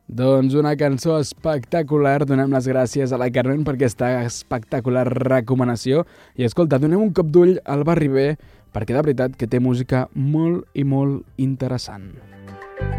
Doncs una cançó espectacular. Donem les gràcies a la Carmen per aquesta espectacular recomanació. I escolta, donem un cop d'ull al Barri B, perquè de veritat que té música molt i molt interessant.